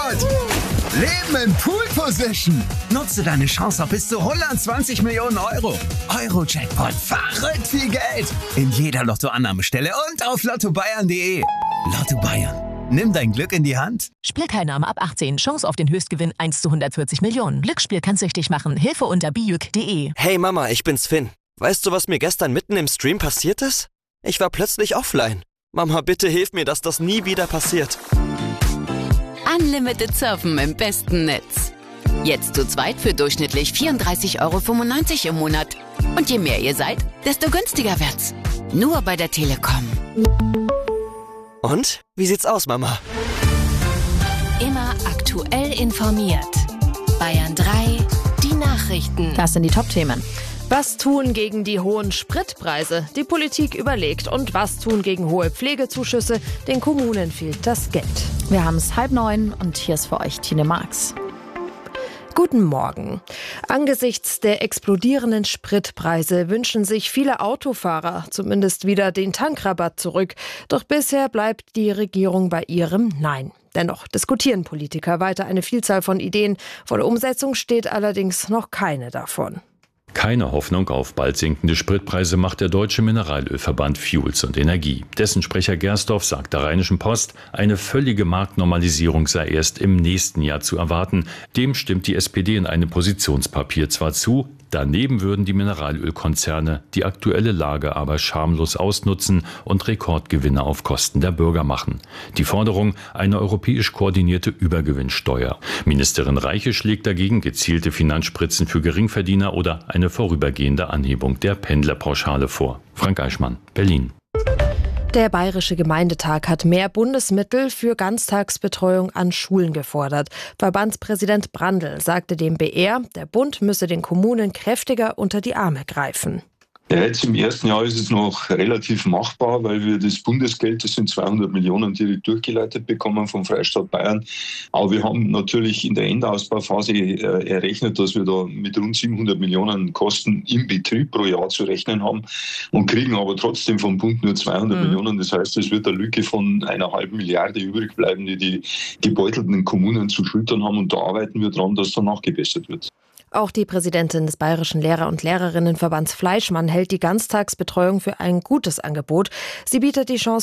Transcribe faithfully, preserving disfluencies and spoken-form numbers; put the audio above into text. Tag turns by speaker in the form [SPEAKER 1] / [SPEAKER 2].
[SPEAKER 1] Jackpot! Leben in Pool Position. Nutze deine Chance auf bis zu hundertzwanzig Millionen Euro. Euro-Jackpot. Verrückt viel Geld. In jeder Lottoannahmestelle und auf lotto bayern punkt de. Lotto Bayern. Nimm dein Glück in die Hand.
[SPEAKER 2] Spielteilnahme ab achtzehn. Chance auf den Höchstgewinn eins zu hundertvierzig Millionen. Glücksspiel kann süchtig machen. Hilfe unter bijuk punkt de.
[SPEAKER 3] Hey Mama, ich bin's Finn. Weißt du, was mir gestern mitten im Stream passiert ist? Ich war plötzlich offline. Mama, bitte hilf mir, dass das nie wieder passiert.
[SPEAKER 4] Unlimited Surfen im besten Netz. Jetzt zu zweit für durchschnittlich vierunddreißig Euro fünfundneunzig im Monat. Und je mehr ihr seid, desto günstiger wird's. Nur bei der Telekom.
[SPEAKER 3] Und? Wie sieht's aus, Mama?
[SPEAKER 5] Immer aktuell informiert. Bayern drei, die Nachrichten.
[SPEAKER 6] Das sind die Top-Themen. Was tun gegen die hohen Spritpreise? Die Politik überlegt. Und was tun gegen hohe Pflegezuschüsse? Den Kommunen fehlt das Geld.
[SPEAKER 7] Wir haben es halb neun und hier ist für euch Tine Marx.
[SPEAKER 6] Guten Morgen. Angesichts der explodierenden Spritpreise wünschen sich viele Autofahrer zumindest wieder den Tankrabatt zurück. Doch bisher bleibt die Regierung bei ihrem Nein. Dennoch diskutieren Politiker weiter eine Vielzahl von Ideen. Vor der Umsetzung steht allerdings noch keine davon.
[SPEAKER 8] Keine Hoffnung auf bald sinkende Spritpreise macht der Deutsche Mineralölverband Fuels und Energie. Dessen Sprecher Gersdorf sagt der Rheinischen Post, eine völlige Marktnormalisierung sei erst im nächsten Jahr zu erwarten. Dem stimmt die S P D in einem Positionspapier zwar zu, daneben würden die Mineralölkonzerne die aktuelle Lage aber schamlos ausnutzen und Rekordgewinne auf Kosten der Bürger machen. Die Forderung, eine europäisch koordinierte Übergewinnsteuer. Ministerin Reiche schlägt dagegen gezielte Finanzspritzen für Geringverdiener oder eine vorübergehende Anhebung der Pendlerpauschale vor. Frank Eichmann, Berlin.
[SPEAKER 6] Der Bayerische Gemeindetag hat mehr Bundesmittel für Ganztagsbetreuung an Schulen gefordert. Verbandspräsident Brandl sagte dem B R, der Bund müsse den Kommunen kräftiger unter die Arme greifen.
[SPEAKER 9] Ja, jetzt im ersten Jahr ist es noch relativ machbar, weil wir das Bundesgeld, das sind zweihundert Millionen, direkt durchgeleitet bekommen vom Freistaat Bayern. Aber wir haben natürlich in der Endausbauphase äh, errechnet, dass wir da mit rund siebenhundert Millionen Kosten im Betrieb pro Jahr zu rechnen haben und kriegen aber trotzdem vom Bund nur zweihundert mhm. Millionen. Das heißt, es wird eine Lücke von einer halben Milliarde übrig bleiben, die die gebeutelten Kommunen zu schultern haben. Und da arbeiten wir dran, dass da nachgebessert wird.
[SPEAKER 6] Auch die Präsidentin des Bayerischen Lehrer- und Lehrerinnenverbands Fleischmann hält die Ganztagsbetreuung für ein gutes Angebot. Sie bietet die Chance